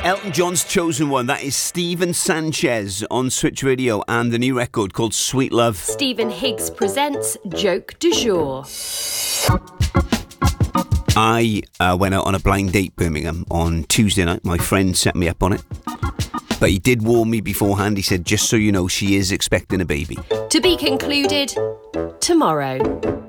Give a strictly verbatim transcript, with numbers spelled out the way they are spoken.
Elton John's chosen one. That is Stephen Sanchez on Switch Radio and the new record called Sweet Love. Stephen Higgs presents Joke du Jour. I uh, went out on a blind date Birmingham on Tuesday night. My friend set me up on it. But he did warn me beforehand. He said, just so you know, she is expecting a baby. To be concluded tomorrow.